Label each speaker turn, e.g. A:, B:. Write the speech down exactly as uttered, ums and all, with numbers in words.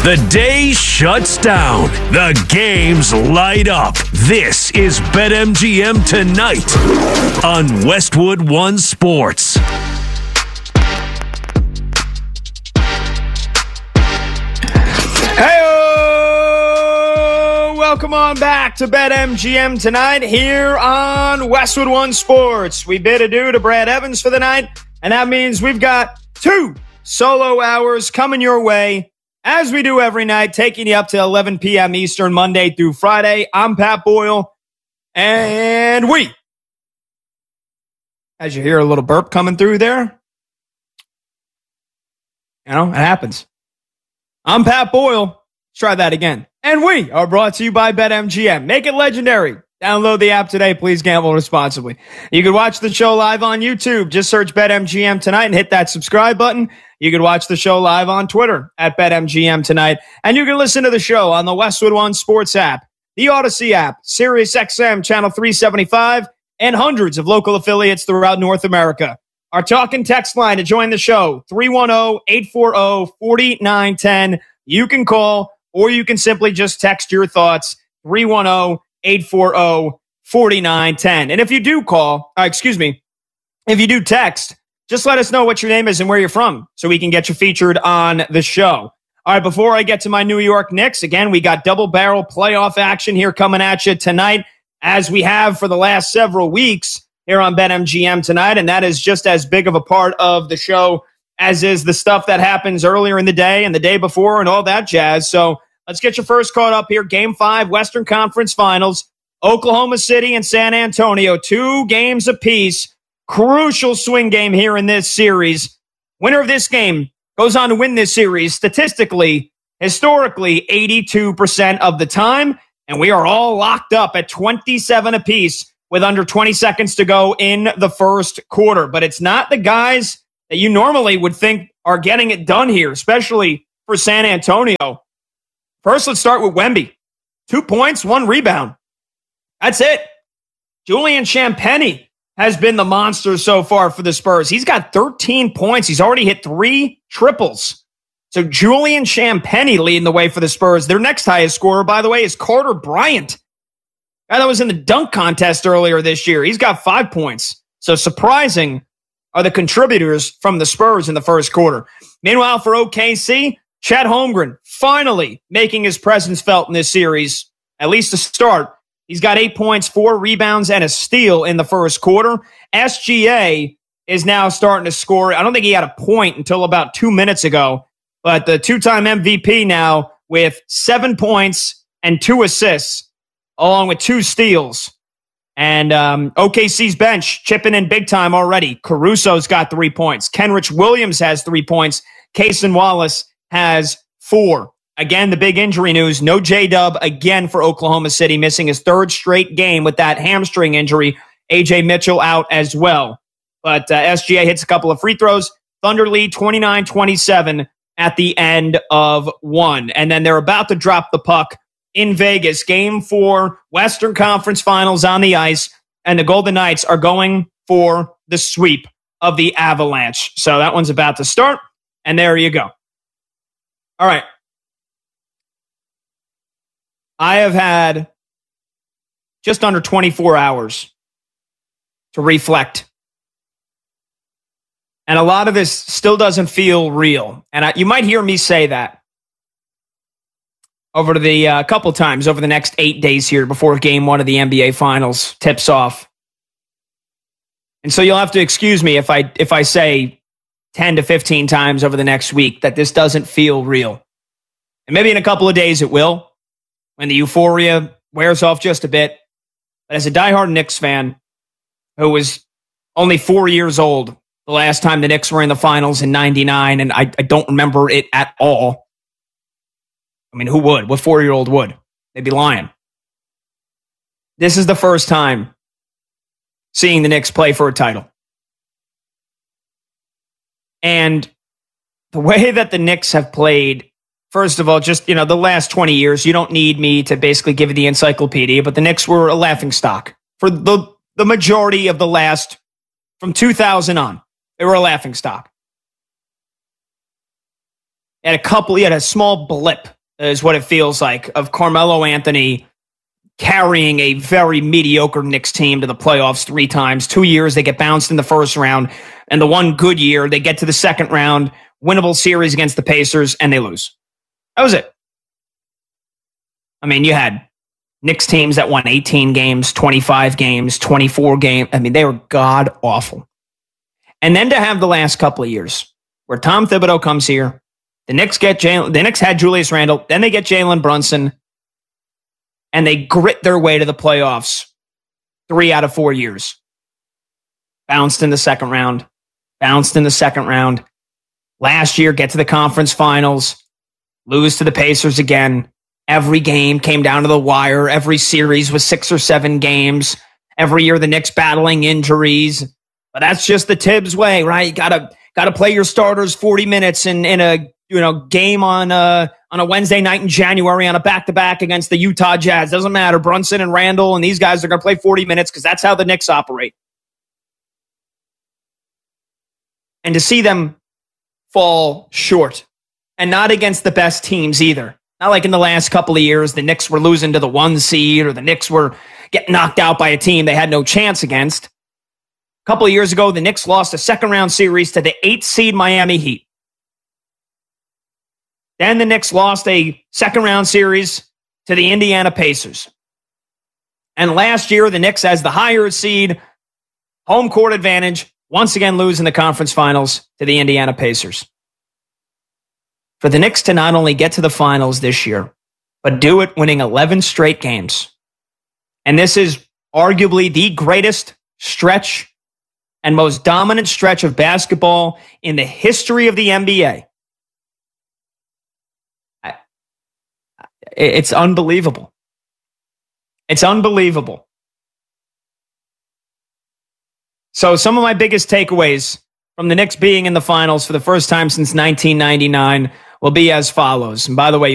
A: The day shuts down. The games light up. This is BetMGM Tonight on Westwood One Sports.
B: Hey, welcome on back to BetMGM Tonight here on Westwood One Sports. We bid adieu to Brad Evans for the night, and that means we've got two solo hours coming your way, as we do every night, taking you up to eleven p.m. Eastern, Monday through Friday. I'm Pat Boyle, and we, as you hear a little burp coming through there, you know, it happens. I'm Pat Boyle. Let's try that again. And we are brought to you by BetMGM. Make it legendary. Download the app today. Please gamble responsibly. You can watch the show live on YouTube. Just search BetMGM Tonight and hit that subscribe button. You can watch the show live on Twitter at BetMGM Tonight. And you can listen to the show on the Westwood One Sports app, the Odyssey app, Sirius X M Channel three seventy-five, and hundreds of local affiliates throughout North America. Our talk and text line to join the show, three one zero, eight four zero, four nine one zero. You can call, or you can simply just text your thoughts, three one zero, eight four zero, four nine one zero. And if you do call, uh, excuse me, if you do text, just let us know what your name is and where you're from so we can get you featured on the show. All right, before I get to my New York Knicks, again, we got double barrel playoff action here coming at you tonight, as we have for the last several weeks here on BetMGM Tonight, and that is just as big of a part of the show as is the stuff that happens earlier in the day and the day before and all that jazz. So let's get you first caught up here. Game five, Western Conference Finals, Oklahoma City and San Antonio, two games apiece. Crucial swing game here in this series. Winner of this game goes on to win this series statistically, historically, eighty-two percent of the time. And we are all locked up at twenty-seven apiece with under twenty seconds to go in the first quarter. But it's not the guys that you normally would think are getting it done here, especially for San Antonio. First, let's start with Wemby. Two points, one rebound. That's it. Julian Champagnie has been the monster so far for the Spurs. He's got thirteen points. He's already hit three triples. So Julian Champagnie leading the way for the Spurs. Their next highest scorer, by the way, is Carter Bryant. Guy that was in the dunk contest earlier this year. He's got five points. So surprising are the contributors from the Spurs in the first quarter. Meanwhile, for O K C, Chet Holmgren finally making his presence felt in this series, at least to start. He's got eight points, four rebounds, and a steal in the first quarter. S G A is now starting to score. I don't think he had a point until about two minutes ago, but the two-time M V P now with seven points and two assists, along with two steals. And um, O K C's bench chipping in big time already. Caruso's got three points. Kenrich Williams has three points. Cason Wallace has four. Again, the big injury news, no J-Dub again for Oklahoma City, missing his third straight game with that hamstring injury. A J Mitchell out as well. But uh, S G A hits a couple of free throws. Thunder lead twenty-nine twenty-seven at the end of one. And then they're about to drop the puck in Vegas. Game four, Western Conference Finals on the ice. And the Golden Knights are going for the sweep of the Avalanche. So that one's about to start. And there you go. All right. I have had just under twenty-four hours to reflect. And a lot of this still doesn't feel real. And I, you might hear me say that over the uh, couple times over the next eight days here before game one of the N B A Finals tips off. And so you'll have to excuse me if I if I say ten to fifteen times over the next week that this doesn't feel real. And maybe in a couple of days it will, when the euphoria wears off just a bit. But as a diehard Knicks fan who was only four years old the last time the Knicks were in the finals in ninety-nine, and I, I don't remember it at all. I mean, who would? What four-year-old would? They'd be lying. This is the first time seeing the Knicks play for a title. And the way that the Knicks have played, first of all, just, you know, the last twenty years, you don't need me to basically give you the encyclopedia, but the Knicks were a laughingstock for the, the majority of the last, from two thousand on. They were a laughingstock. Had a couple, he had a small blip is what it feels like, of Carmelo Anthony carrying a very mediocre Knicks team to the playoffs three times. Two years, they get bounced in the first round. And the one good year, they get to the second round, winnable series against the Pacers, and they lose. That was it. I mean, you had Knicks teams that won eighteen games, twenty-five games, twenty-four games. I mean, they were god-awful. And then to have the last couple of years where Tom Thibodeau comes here, the Knicks get Jalen, the Knicks had Julius Randle, then they get Jalen Brunson, and they grit their way to the playoffs three out of four years. Bounced in the second round, bounced in the second round. Last year, get to the conference finals, lose to the Pacers again. Every game came down to the wire. Every series was six or seven games. Every year, the Knicks battling injuries. But that's just the Tibbs way, right? You gotta gotta play your starters forty minutes in, in a you know game on a, on a Wednesday night in January on a back-to-back against the Utah Jazz. Doesn't matter. Brunson and Randall and these guys are going to play forty minutes because that's how the Knicks operate. And to see them fall short, and not against the best teams either. Not like in the last couple of years, the Knicks were losing to the one seed or the Knicks were getting knocked out by a team they had no chance against. A couple of years ago, the Knicks lost a second-round series to the eighth seed Miami Heat. Then the Knicks lost a second-round series to the Indiana Pacers. And last year, the Knicks, as the higher seed, home court advantage, once again lose in the conference finals to the Indiana Pacers. For the Knicks to not only get to the finals this year, but do it winning eleven straight games. And this is arguably the greatest stretch and most dominant stretch of basketball in the history of the N B A. It's unbelievable. It's unbelievable. So some of my biggest takeaways from the Knicks being in the finals for the first time since nineteen ninety-nine will be as follows. And by the way,